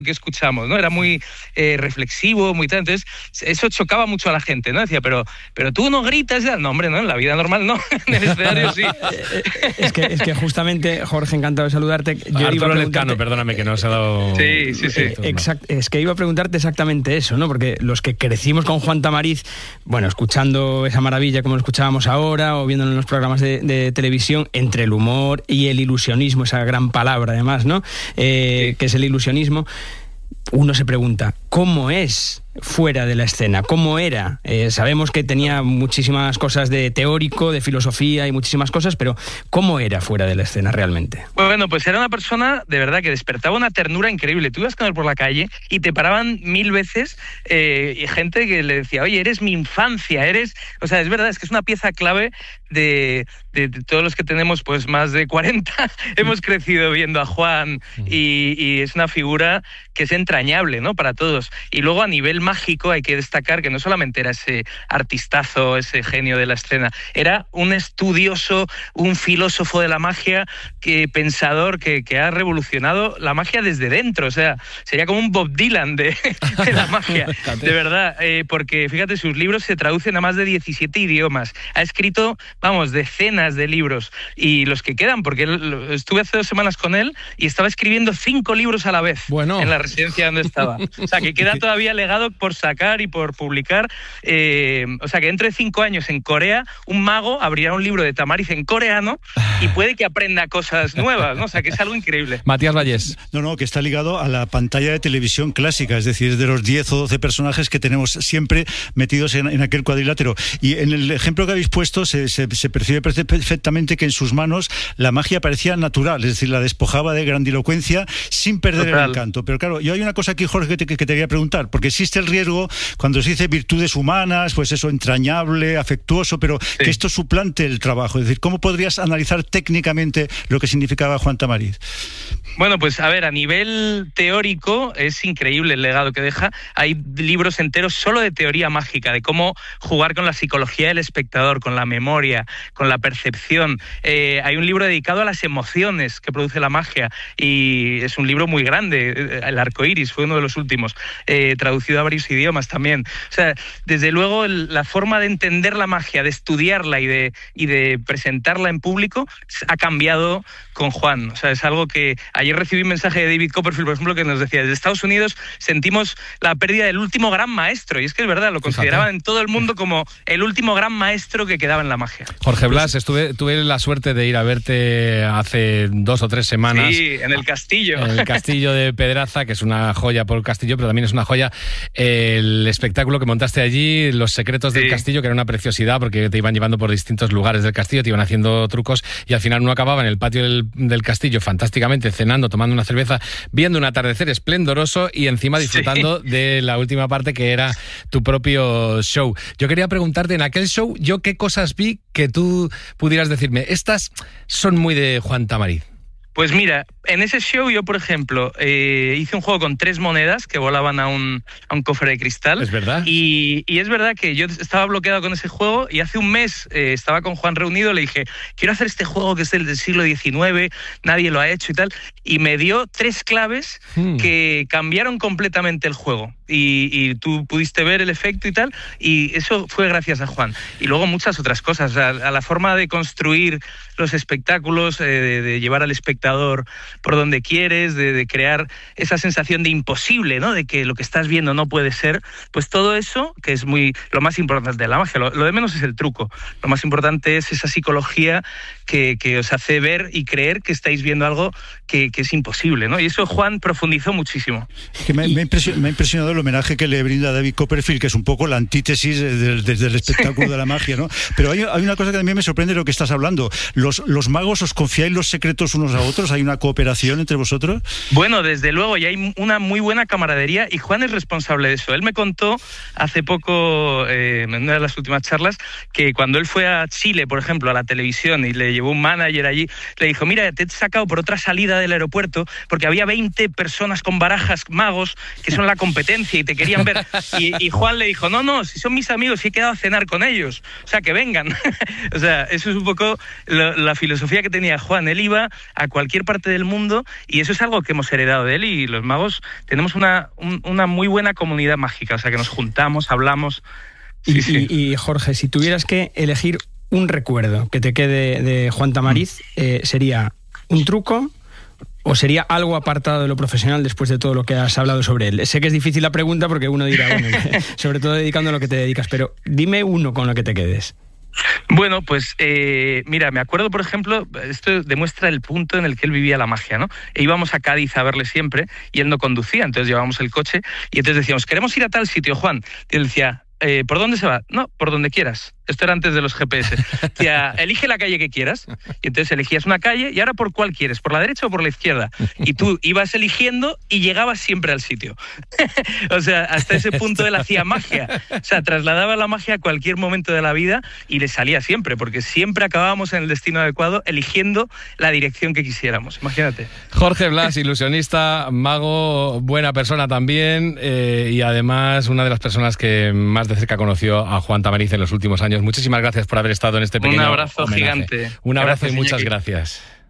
que escuchamos, ¿no? Era muy reflexivo, muy tal. Entonces, eso chocaba mucho a la gente, ¿no? Decía, pero tú no gritas ya. No, hombre, no, en la vida normal no, en el escenario sí. Es que justamente, Jorge, encantado de saludarte. Arturo Lezcano, perdóname, que nos ha dado... Sí. Exacto, es que iba a preguntarte exactamente eso, ¿no? Porque los que crecimos con Juan Tamariz, bueno, escuchando esa maravilla como lo escuchábamos ahora, o viéndolo en los programas de televisión, entre el humor y el ilusionismo, esa gran palabra además, ¿no? Que es el ilusionismo, uno se pregunta, ¿cómo es fuera de la escena? ¿Cómo era? Sabemos que tenía muchísimas cosas de teórico, de filosofía y muchísimas cosas, pero ¿cómo era fuera de la escena realmente? Bueno, pues era una persona de verdad que despertaba una ternura increíble. Tú ibas con él por la calle y te paraban 1000 veces y gente que le decía, oye, eres mi infancia, eres... O sea, es verdad, es que es una pieza clave de todos los que tenemos pues más de 40. Hemos crecido viendo a Juan y es una figura que es entrañable, ¿no? Para todos. Y luego a nivel mágico hay que destacar que no solamente era ese artistazo, ese genio de la escena, era un estudioso, un filósofo de la magia, pensador que ha revolucionado la magia desde dentro. O sea, sería como un Bob Dylan de la magia, de verdad, porque fíjate, sus libros se traducen a más de 17 idiomas. Ha escrito, vamos, decenas de libros, y los que quedan, porque estuve hace 2 semanas con él y estaba escribiendo 5 libros a la vez en la residencia donde estaba. O sea, que queda todavía legado por sacar y por publicar. O sea, que dentro de 5 años en Corea, un mago abrirá un libro de Tamariz en coreano y puede que aprenda cosas nuevas, ¿no? O sea, que es algo increíble. Matías Vallés. No, que está ligado a la pantalla de televisión clásica, es decir, de los 10 o 12 personajes que tenemos siempre metidos en aquel cuadrilátero. Y en el ejemplo que habéis puesto se percibe perfectamente que en sus manos la magia parecía natural, es decir, la despojaba de grandilocuencia sin perder el encanto. Pero claro, yo hay una cosa aquí, Jorge, que te quería preguntar, porque existe el riesgo cuando se dice virtudes humanas, pues eso, entrañable, afectuoso, pero que esto suplante el trabajo. Es decir, ¿cómo podrías analizar técnicamente lo que significaba Juan Tamariz? Bueno, pues a ver, a nivel teórico es increíble el legado que deja. Hay libros enteros solo de teoría mágica, de cómo jugar con la psicología del espectador, con la memoria, con la percepción. Hay un libro dedicado a las emociones que produce la magia y es un libro muy grande. El Arcoiris fue uno de los últimos, traducido a varios idiomas también. O sea, desde luego la forma de entender la magia, de estudiarla y de presentarla en público ha cambiado con Juan. O sea, es algo que ayer recibí un mensaje de David Copperfield, por ejemplo, que nos decía, desde Estados Unidos sentimos la pérdida del último gran maestro, y es que es verdad, lo consideraban en todo el mundo como el último gran maestro que quedaba en la magia. Jorge Blas, tuve la suerte de ir a verte hace 2 o 3 semanas. Sí, en el castillo. En el castillo de Pedraza, que es una joya por el castillo, pero también es una joya el espectáculo que montaste allí, Los secretos del castillo, que era una preciosidad porque te iban llevando por distintos lugares del castillo, te iban haciendo trucos y al final uno acababa en el patio del castillo fantásticamente, cenando, tomando una cerveza, viendo un atardecer esplendoroso y encima disfrutando de la última parte que era tu propio show. Yo quería preguntarte, en aquel show, ¿yo qué cosas vi que tú pudieras decirme? Estas son muy de Juan Tamariz. Pues mira, en ese show yo, por ejemplo, hice un juego con 3 monedas que volaban a un cofre de cristal. ¿Es verdad? Y es verdad que yo estaba bloqueado con ese juego y hace un mes estaba con Juan reunido, le dije, quiero hacer este juego que es del siglo XIX, nadie lo ha hecho y tal, y me dio 3 claves que cambiaron completamente el juego. Y tú pudiste ver el efecto y tal, y eso fue gracias a Juan. Y luego muchas otras cosas, a la forma de construir los espectáculos, de llevar al espectador por donde quieres, de crear esa sensación de imposible, ¿no? De que lo que estás viendo no puede ser, pues todo eso, que es lo más importante de la magia, lo de menos es el truco, lo más importante es esa psicología que os hace ver y creer que estáis viendo algo que es imposible, ¿no? Y eso Juan profundizó muchísimo. Que me ha impresionado el homenaje que le brinda David Copperfield, que es un poco la antítesis del espectáculo de la magia, ¿no? Pero hay una cosa que también me sorprende de lo que estás hablando. ¿Los magos os confiáis los secretos unos a otros? ¿Hay una cooperación entre vosotros? Bueno, desde luego, y hay una muy buena camaradería, y Juan es responsable de eso. Él me contó hace poco, en una de las últimas charlas, que cuando él fue a Chile, por ejemplo, a la televisión, y le llevó un manager allí, le dijo, mira, te he sacado por otra salida del aeropuerto, porque había 20 personas con barajas, magos, que son la competencia y te querían ver. Y Juan le dijo, no, si son mis amigos, y he quedado a cenar con ellos. O sea, que vengan. O sea, eso es un poco la filosofía que tenía Juan. Él iba a cualquier cualquier parte del mundo, y eso es algo que hemos heredado de él, y los magos tenemos una muy buena comunidad mágica, o sea, que nos juntamos, hablamos. Y Jorge, si tuvieras que elegir un recuerdo que te quede de Juan Tamariz, ¿sería un truco o sería algo apartado de lo profesional después de todo lo que has hablado sobre él? Sé que es difícil la pregunta porque uno dirá, bueno, sobre todo dedicando a lo que te dedicas, pero dime uno con lo que te quedes. Bueno, pues mira, me acuerdo, por ejemplo, esto demuestra el punto en el que él vivía la magia, ¿no? Íbamos a Cádiz a verle siempre y él no conducía, entonces llevábamos el coche y entonces decíamos, queremos ir a tal sitio, Juan. Y él decía, ¿por dónde se va? No, por donde quieras. Esto era antes de los GPS. Decía, elige la calle que quieras. Y entonces elegías una calle y ahora ¿por cuál quieres? ¿Por la derecha o por la izquierda? Y tú ibas eligiendo y llegabas siempre al sitio. O sea, hasta ese punto él hacía magia. O sea, trasladaba la magia a cualquier momento de la vida y le salía siempre, porque siempre acabábamos en el destino adecuado eligiendo la dirección que quisiéramos. Imagínate. Jorge Blas, ilusionista, mago, buena persona también, y además una de las personas que más de cerca conoció a Juan Tamariz en los últimos años. Muchísimas gracias por haber estado en este pequeño Un abrazo homenaje. gigante. Un abrazo gracias, y muchas Iñaki. gracias.